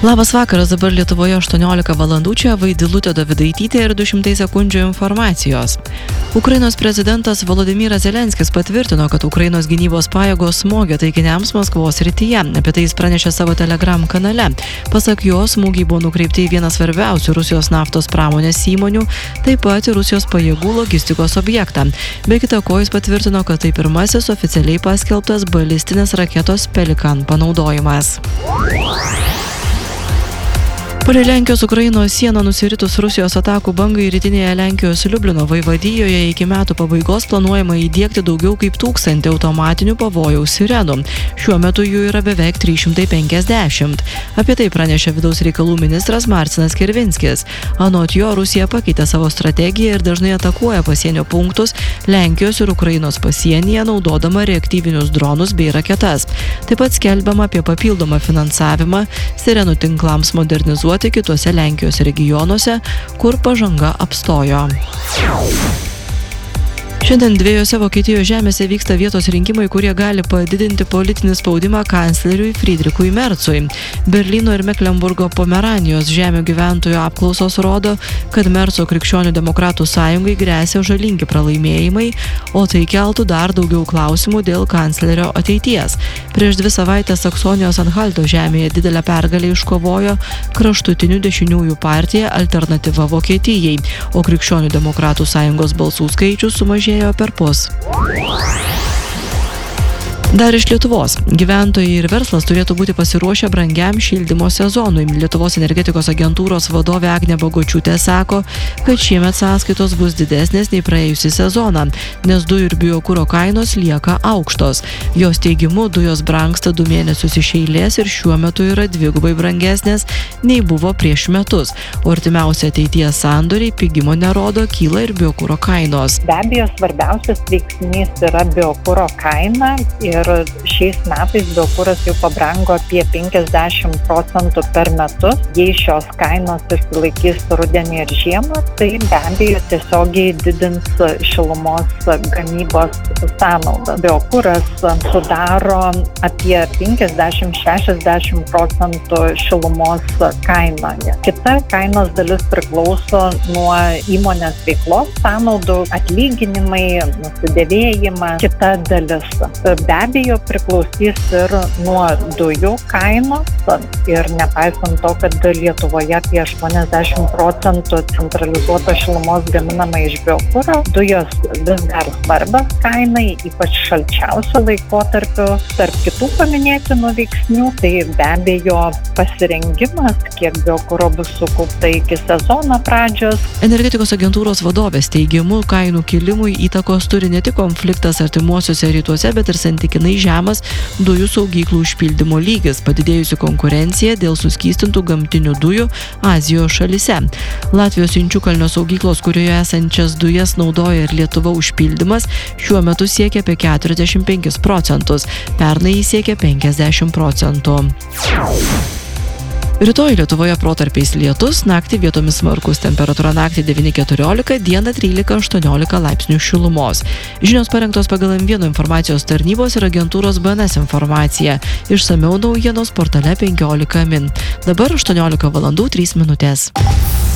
Labas vakaras, dabar Lietuvoje 18 valandų, čia Vaidilutė Davidaitytė ir 200 sekundžių informacijos. Ukrainos prezidentas Volodymyras Zelenskis patvirtino, kad Ukrainos gynybos pajėgos smogė taikiniams Maskvos srityje. Apie tai jis pranešė savo Telegram kanale. Pasak jo, smūgiai buvo nukreipti į vieną svarbiausių Rusijos naftos pramonės įmonių, taip pat į Rusijos pajėgų logistikos objektą. Be kita ko, jis patvirtino, kad tai pirmasis oficialiai paskelbtas balistinės raketos Pelikan panaudojimas. Palei Lenkijos Ukrainos sieną nusiritus Rusijos atakų bangai rytinėje Lenkijos Liublino vaivadijoje iki metų pabaigos planuojama įdiegti daugiau kaip 1000 automatinių pavojaus sirenų. Šiuo metu jų yra beveik 350. Apie tai pranešė vidaus reikalų ministras Marcinas Kirvinskis. Anot jo, Rusija pakeitė savo strategiją ir dažnai atakuoja pasienio punktus Lenkijos ir Ukrainos pasienyje, naudodama reaktyvinius dronus bei raketas. Taip pat skelbiama apie papildomą finansavimą sirenų tinklams modernizuoti kituose Lenkijos regionuose, kur pažanga apstojo. Šiandien dviejose Vokietijos žemėse vyksta vietos rinkimai, kurie gali padidinti politinį spaudimą kancleriui Friedrichui Merzui. Berlyno ir Meklenburgo Pomeranijos žemių gyventojų apklausos rodo, kad Merzo krikščionių demokratų sąjungai gresia žalingi pralaimėjimai, o tai keltų dar daugiau klausimų dėl kanclerio ateities. Prieš 2 savaitės Saksonijos Anhalto žemėje didelę pergalę iškovojo kraštutinių dešiniųjų partija Alternatyva Vokietijai, o krikščionių demokratų sąjungos balsų skaičius sumažėjo perpus. Dar iš Lietuvos. Gyventojai ir verslas turėtų būti pasiruošę brangiam šildymo sezonui. Lietuvos energetikos agentūros vadovė Agnė Bagočiūtė sako, kad šiemet sąskaitos bus didesnės nei praėjusį sezoną, nes dujų ir biokuro kainos lieka aukštos. Jos teigimu, dujos brangsta 2 mėnesius iš eilės ir šiuo metu yra 2 brangesnės nei buvo prieš metus. O artimiausia ateities sandoriai pigimo nerodo, kyla ir biokuro kainos. Be abejo, svarbiausias veiksnys yra biokuro kaina ir šiais metais biokuras jau pabrango apie 50% per metus. Jei šios kainos išsilaikys rudenį ir žiemą, tai be abejo tiesiogiai didins šilumos gamybos sąnaudą. Biokuras sudaro apie 50–60% šilumos kainoje. Kita kainos dalis priklauso nuo įmonės veiklos sąnaudų, atlyginimai, nusidėvėjimą, kita dalis. Be abejo priklausys ir nuo dujų kainos ir nepaisant to, kad Lietuvoje apie 80% centralizuotos šilumos gaminama iš biokuro, dujos vis dar svarbios kainai, ypač šalčiausiu laikotarpiu. Tarp kitų paminėtinų veiksnių, tai be abejo pasirengimas, kiek biokuro bus sukaupta iki sezono pradžios. Energetikos agentūros vadovės teigimu, kainų kilimui įtakos turi ne tik konfliktas artimuosiuose rytuose, bet ir santykinai žemas dujų saugyklų užpildymo lygis, padidėjusi konkurencija dėl suskystintų gamtinių dujų Azijos šalyse. Latvijos Inčiukalnio saugyklos, kurioje esančias dujas naudoja ir Lietuva, užpildymas šiuo metu siekia apie 45%, pernai jis siekia 50%. Rytoj Lietuvoje protarpiais lietus, naktį vietomis smarkus, temperatūra naktį 9–14, dieną 13–18 laipsnių šilumos. Žinios parengtos pagal M1 informacijos tarnybos ir agentūros BNS informaciją. Išsamiau naujienos portale 15 min. Dabar 18 valandų 3 minutės.